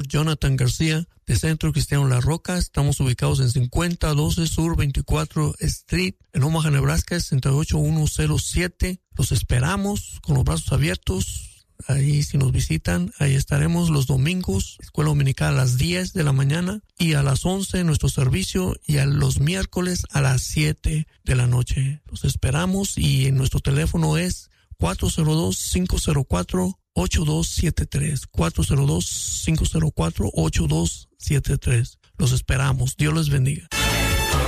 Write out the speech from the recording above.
Jonathan García de Centro Cristiano La Roca. Estamos ubicados en 5012 Sur 24 Street en Omaha, Nebraska, 68107. Los esperamos con los brazos abiertos. Ahí si nos visitan, ahí estaremos los domingos, escuela dominical a las 10 de la mañana y a las 11 nuestro servicio y a los miércoles a las 7 de la noche. Los esperamos y nuestro teléfono es 402-504-8273. 402-504-8273. Los esperamos. Dios les bendiga.